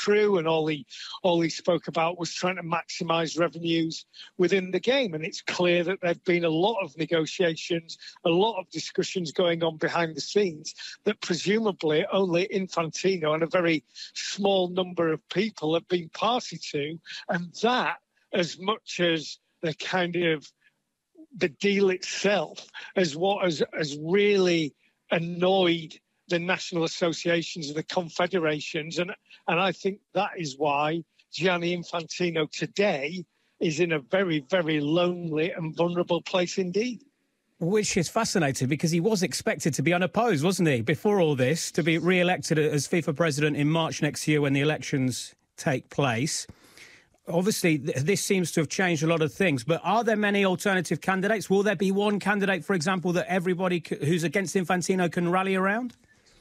crew, and all he spoke about was trying to maximise revenues within the game. And it's clear that there've been a lot of negotiations, a lot of discussions going on behind the scenes that presumably only Infantino and a very small number of people have been party to, and that, as much as the kind of the deal itself, as what has really annoyed the national associations and the confederations. And I think that is why Gianni Infantino today is in a very, very lonely and vulnerable place indeed. Which is fascinating, because he was expected to be unopposed, wasn't he, before all this, to be re-elected as FIFA president in March next year when the elections take place. Obviously, this seems to have changed a lot of things, but are there many alternative candidates? Will there be one candidate, for example, that everybody who's against Infantino can rally around?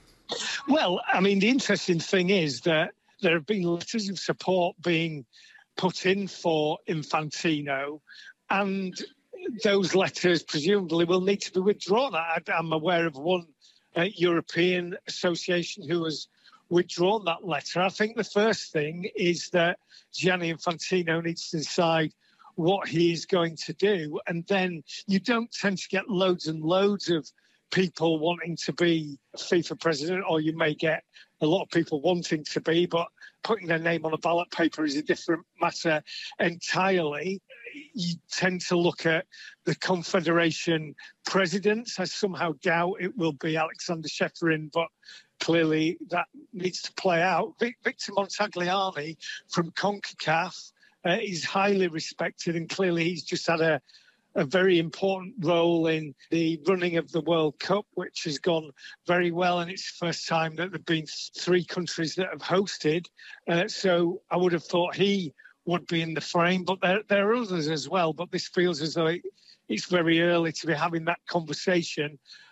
Well, I mean, the interesting thing is that there have been letters of support being put in for Infantino, and those letters presumably will need to be withdrawn. I'm aware of one European association who has withdrawn that letter. I think the first thing is that Gianni Infantino needs to decide what he is going to do, and then you don't tend to get loads and loads of people wanting to be FIFA president, or you may get a lot of people wanting to be, but putting their name on a ballot paper is a different matter entirely. You tend to look at the Confederation presidents. I somehow doubt it will be Alexander Sheffirin, but clearly that needs to play out. Victor Montagliani from CONCACAF is highly respected, and clearly he's just had a very important role in the running of the World Cup, which has gone very well, and it's the first time that there have been 3 countries that have hosted. So I would have thought he would be in the frame, but there are others as well. But this feels as though it's very early to be having that conversation.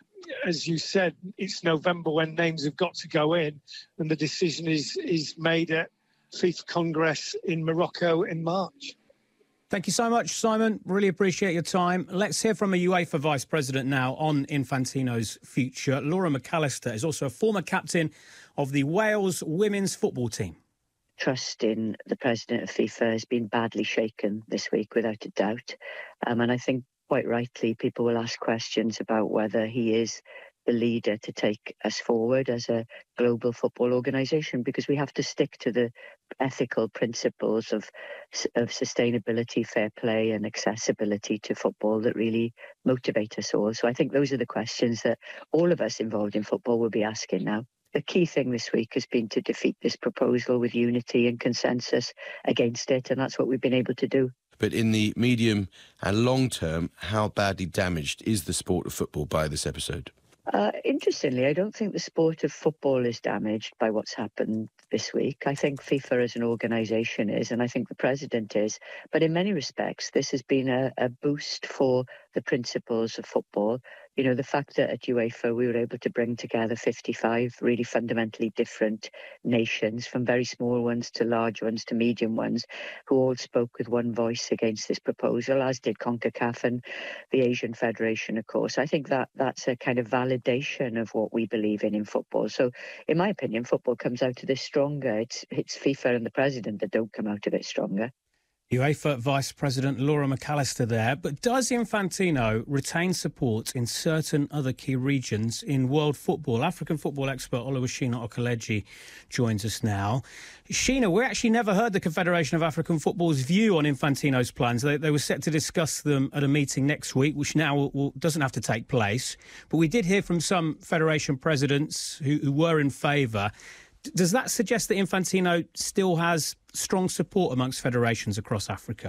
As you said, it's November when names have got to go in, and the decision is made at FIFA Congress in Morocco in March. Thank you so much, Simon. Really appreciate your time. Let's hear from a UEFA Vice President now on Infantino's future. Laura McAllister is also a former captain of the Wales women's football team. Trust in the president of FIFA has been badly shaken this week, without a doubt. And I think quite rightly people will ask questions about whether he is the leader to take us forward as a global football organisation, because we have to stick to the ethical principles of sustainability, fair play and accessibility to football that really motivate us all. So I think those are the questions that all of us involved in football will be asking now. The key thing this week has been to defeat this proposal with unity and consensus against it, and that's what we've been able to do. But in the medium and long term, how badly damaged is the sport of football by this episode? Interestingly, I don't think the sport of football is damaged by what's happened this week. I think FIFA as an organisation is, and I think the president is. But in many respects, this has been a boost for the principles of football. You know, the fact that at UEFA we were able to bring together 55 really fundamentally different nations, from very small ones to large ones to medium ones, who all spoke with one voice against this proposal, as did CONCACAF and the Asian Federation, of course. I think that's a kind of validation of what we believe in football. So, in my opinion, football comes out of this stronger. It's FIFA and the president that don't come out of it stronger. UEFA Vice President Laura McAllister there. But does Infantino retain support in certain other key regions in world football? African football expert Oluwashina Okeleji joins us now. Sheena, we actually never heard the Confederation of African Football's view on Infantino's plans. They were set to discuss them at a meeting next week, which now doesn't have to take place. But we did hear from some federation presidents who were in favour. Does that suggest that Infantino still has strong support amongst federations across Africa?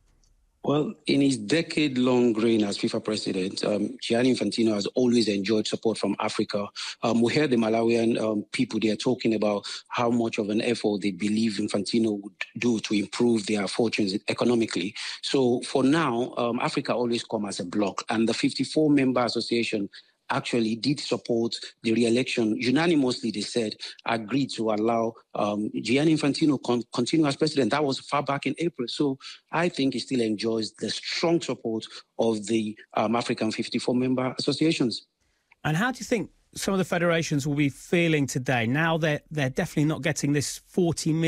Well, in his decade-long reign as FIFA president, Gianni Infantino has always enjoyed support from Africa. We heard the Malawian people there talking about how much of an effort they believe Infantino would do to improve their fortunes economically. So for now, Africa always comes as a bloc, and the 54-member association actually did support the re-election. Unanimously, they said, agreed to allow Gianni Infantino continue as president. That was far back in April. So I think he still enjoys the strong support of the African 54-member associations. And how do you think some of the federations will be feeling today? Now they're definitely not getting this 40 million